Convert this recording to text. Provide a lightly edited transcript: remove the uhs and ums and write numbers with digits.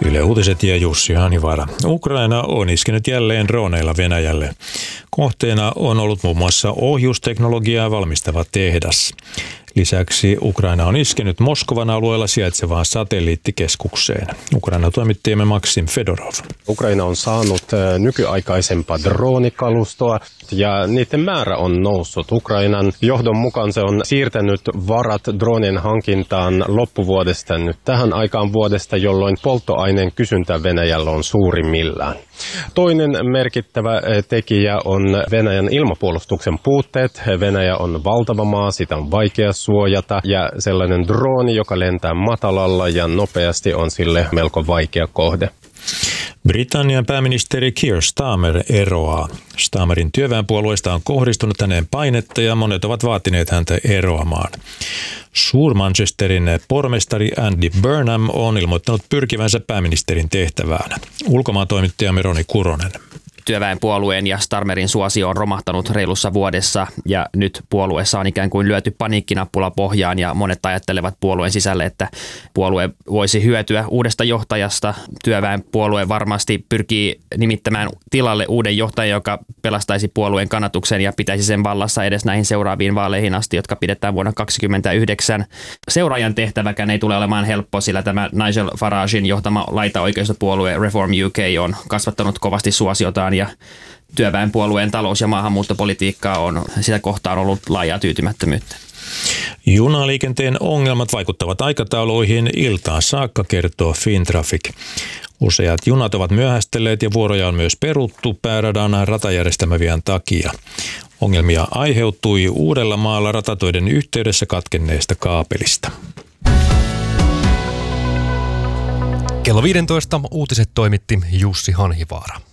Yle Uutiset ja Jussi Hanhivaara. Ukraina on iskenyt jälleen droneilla Venäjälle. Kohteena on ollut muun muassa ohjusteknologiaa valmistava tehdas. Lisäksi Ukraina on iskenyt Moskovan alueella sijaitsevaan satelliittikeskukseen. Ukraina toimittajamme Maksim Fedorov. Ukraina on saanut nykyaikaisempaa droonikalustoa ja niiden määrä on noussut. Ukrainan johdon mukaan se on siirtänyt varat droonien hankintaan loppuvuodesta nyt tähän aikaan vuodesta, jolloin polttoaineen kysyntä Venäjällä on suurimmillaan. Toinen merkittävä tekijä on Venäjän ilmapuolustuksen puutteet. Venäjä on valtava maa, sitä on vaikea suojata ja sellainen drooni, joka lentää matalalla ja nopeasti, on sille melko vaikea kohde. Britannian pääministeri Keir Starmer eroaa. Starmerin työväenpuolueesta on kohdistunut häneen painetta ja monet ovat vaatineet häntä eroamaan. Suur-Manchesterin pormestari Andy Burnham on ilmoittanut pyrkivänsä pääministerin tehtävään. Ulkomaantoimittajamme Roni Kuronen. Työväenpuolueen ja Starmerin suosio on romahtanut reilussa vuodessa ja nyt puolueessa on ikään kuin lyöty paniikkinappula pohjaan ja monet ajattelevat puolueen sisälle, että puolue voisi hyötyä uudesta johtajasta. Työväenpuolue varmasti pyrkii nimittämään tilalle uuden johtajan, joka pelastaisi puolueen kannatuksen ja pitäisi sen vallassa edes näihin seuraaviin vaaleihin asti, jotka pidetään vuonna 2029. Seuraajan tehtäväkään ei tule olemaan helppo, sillä tämä Nigel Faragen johtama laitaoikeistopuolue Reform UK on kasvattanut kovasti suosiotaan ja työväenpuolueen talous- ja maahanmuuttopolitiikkaa on sitä kohtaan ollut laajaa tyytymättömyyttä. Junaliikenteen ongelmat vaikuttavat aikatauluihin iltaan saakka, kertoo Fintraffic. Useat junat ovat myöhästelleet ja vuoroja on myös peruttu pääradan ratajärjestelmävian takia. Ongelmia aiheutui Uudellamaalla ratatöiden yhteydessä katkenneesta kaapelista. Kello 15 uutiset toimitti Jussi Hanhivaara.